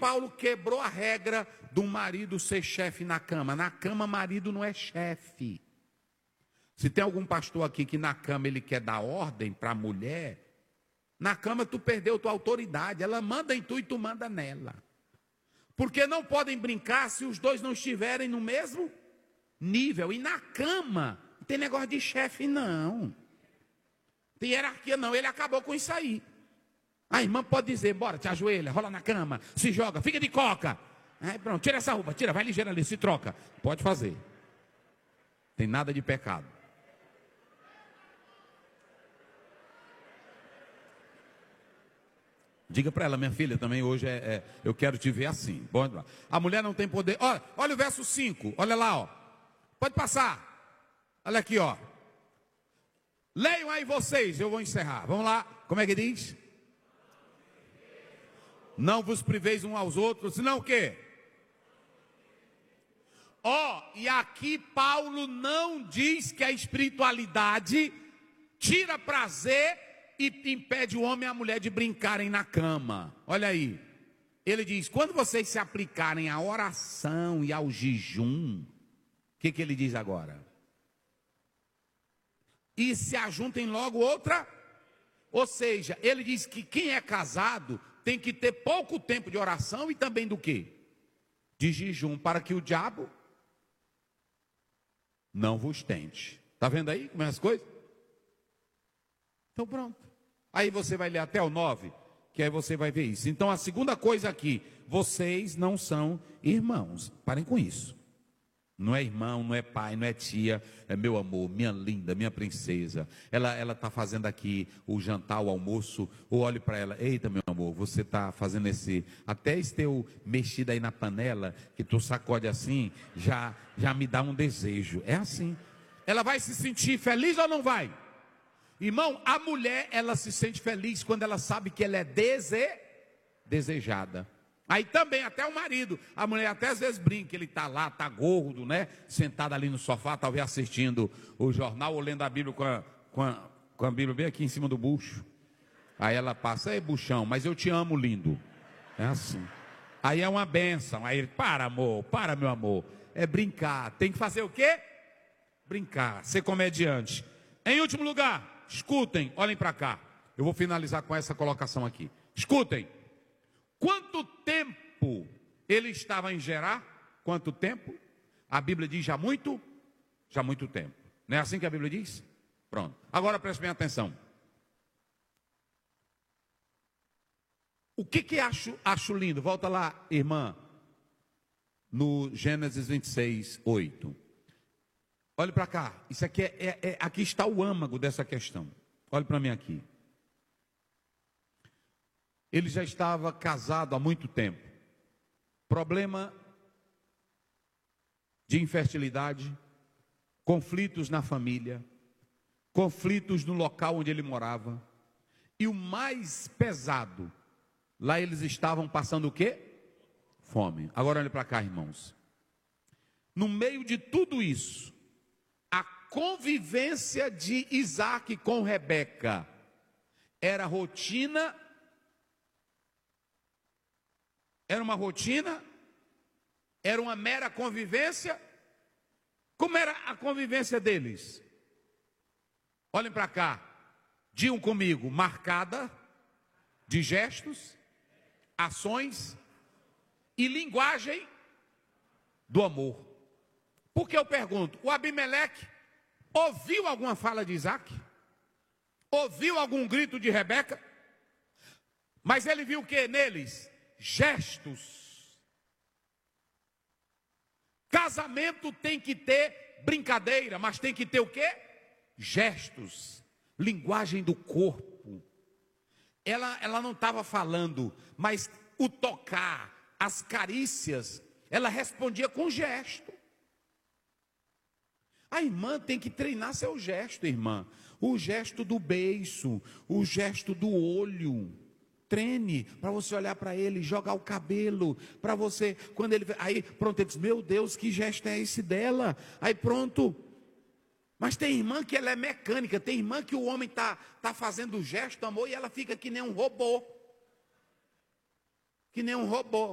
Paulo quebrou a regra do marido ser chefe na cama. Na cama, marido não é chefe. Se tem algum pastor aqui que na cama ele quer dar ordem para a mulher, na cama tu perdeu tua autoridade. Ela manda em tu e tu manda nela. Porque não podem brincar se os dois não estiverem no mesmo nível. E na cama, não tem negócio de chefe não. Tem hierarquia não. Ele acabou com isso aí. A irmã pode dizer, bora, te ajoelha, rola na cama, se joga, fica de coca. Aí pronto, tira essa roupa, tira, vai ligeiro ali, se troca. Pode fazer. Tem nada de pecado. Diga para ela, minha filha, também hoje eu quero te ver assim. Bom, a mulher não tem poder. Olha o verso 5, olha lá, ó. Pode passar. Olha aqui, ó. Leiam aí vocês, eu vou encerrar. Vamos lá, como é que diz? Não vos priveis uns aos outros, senão o quê? E aqui Paulo não diz que a espiritualidade tira prazer e impede o homem e a mulher de brincarem na cama. Olha aí. Ele diz, quando vocês se aplicarem à oração e ao jejum, o que ele diz agora? E se ajuntem logo outra. Ou seja, ele diz que quem é casado tem que ter pouco tempo de oração e também do quê? De jejum, para que o diabo não vos tente. Está vendo aí como é as coisas? Então pronto. Aí você vai ler até o 9, que aí você vai ver isso. Então a segunda coisa aqui, vocês não são irmãos. Parem com isso. Não é irmão, não é pai, não é tia, é meu amor, minha linda, minha princesa. Ela está fazendo aqui o jantar, o almoço, ou olhe para ela, eita meu amor, você está fazendo até esse teu mexido aí na panela, que tu sacode assim, já me dá um desejo. É assim. Ela vai se sentir feliz ou não vai? Irmão, a mulher, ela se sente feliz quando ela sabe que ela é desejada. Aí também, até o marido, a mulher até às vezes brinca, ele está lá, está gordo, né? Sentado ali no sofá, talvez assistindo o jornal ou lendo a Bíblia com a Bíblia bem aqui em cima do bucho. Aí ela passa, ei buchão, mas eu te amo, lindo. É assim. Aí é uma bênção. Aí ele, para amor, para meu amor. É brincar. Tem que fazer o quê? Brincar, ser comediante. Em último lugar, escutem, olhem para cá. Eu vou finalizar com essa colocação aqui. Escutem. Quanto tempo ele estava em Gerar? Quanto tempo? A Bíblia diz já muito tempo. Não é assim que a Bíblia diz? Pronto. Agora preste bem atenção. O que acho lindo? Volta lá, irmã. No Gênesis 26, 8. Olhe para cá. Isso aqui aqui está o âmago dessa questão. Olhe para mim aqui. Ele já estava casado há muito tempo. Problema de infertilidade, conflitos na família, conflitos no local onde ele morava. E o mais pesado, lá eles estavam passando o quê? Fome. Agora olhe para cá, irmãos. No meio de tudo isso, a convivência de Isaac com Rebeca era rotina. Era uma rotina? Era uma mera convivência? Como era a convivência deles? Olhem para cá. Digam comigo, marcada de gestos, ações e linguagem do amor. Por que eu pergunto? O Abimeleque ouviu alguma fala de Isaac? Ouviu algum grito de Rebeca? Mas ele viu o que neles? Gestos. Casamento tem que ter brincadeira, mas tem que ter o quê? Gestos. Linguagem do corpo. Ela não estava falando, mas o tocar, as carícias, ela respondia com gesto. A irmã tem que treinar seu gesto, irmã. O gesto do beiço, o gesto do olho. Treine para você olhar para ele, jogar o cabelo, para você, quando ele, aí pronto, ele diz, meu Deus, que gesto é esse dela? Aí pronto. Mas tem irmã que ela é mecânica, tem irmã que o homem tá fazendo o gesto, amor, e ela fica que nem um robô. Que nem um robô.